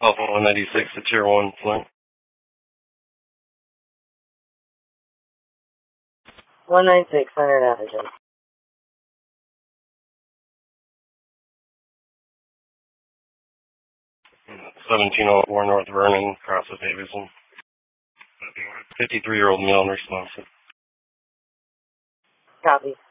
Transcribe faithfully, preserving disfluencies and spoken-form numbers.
Alpha one ninety-six to Tier one, Flint. one ninety-six, Center Navigation. seventeen oh four North Vernon, across with Davidson. fifty-three-year-old male unresponsive. Copy.